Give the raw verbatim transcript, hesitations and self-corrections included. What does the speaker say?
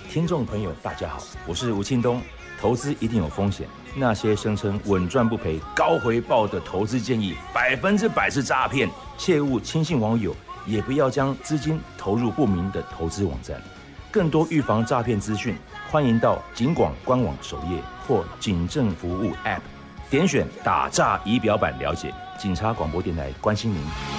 听众朋友，大家好，我是吴庆东。投资一定有风险，那些声称稳赚不赔、高回报的投资建议，百分之百是诈骗，切勿轻信网友，也不要将资金投入不明的投资网站。更多预防诈骗资讯，欢迎到警广官网首页或警政服务 App 点选打诈仪表板了解。警察广播电台关心您。